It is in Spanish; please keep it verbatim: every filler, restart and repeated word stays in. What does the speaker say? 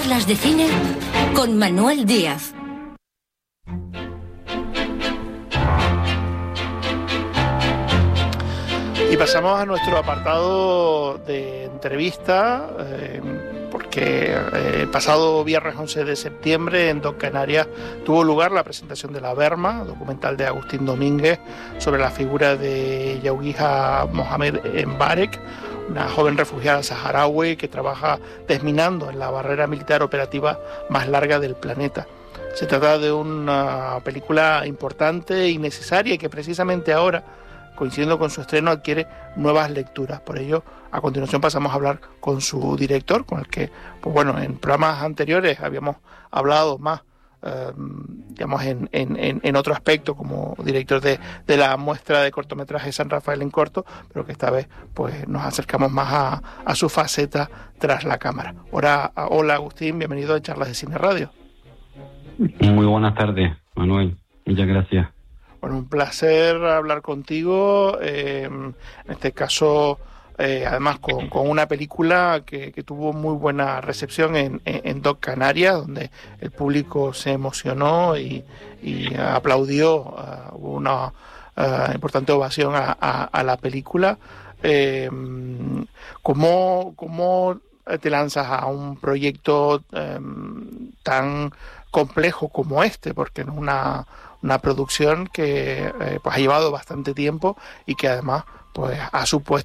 Charlas de cine con Manuel Díaz. Y pasamos a nuestro apartado de entrevista, eh, porque eh, el pasado viernes once de septiembre en Doc Canarias tuvo lugar la presentación de La Berma, documental de Agustín Domínguez sobre la figura de Yaugija Mohamed Mbarek, una joven refugiada saharaui que trabaja desminando en la barrera militar operativa más larga del planeta. Se trata de una película importante y necesaria y que precisamente ahora, coincidiendo con su estreno, adquiere nuevas lecturas. Por ello, a continuación pasamos a hablar con su director, con el que, pues bueno, en programas anteriores habíamos hablado más, eh, digamos, en, en, en otro aspecto, como director de, de la muestra de cortometraje San Rafael en Corto, pero que esta vez pues nos acercamos más a, a su faceta tras la cámara. Hola, hola Agustín, bienvenido a Charlas de Cine Radio. Muy buenas tardes, Manuel. Muchas gracias. Bueno, un placer hablar contigo, eh, en este caso, eh, además con, con una película que, que tuvo muy buena recepción en, en, en Doc Canarias, donde el público se emocionó y, y aplaudió, uh, hubo una uh, importante ovación a, a, a la película. Eh, ¿cómo, ¿Cómo te lanzas a un proyecto um, tan complejo como este? Porque no es una... una producción que eh, pues ha llevado bastante tiempo y que además pues ha supuesto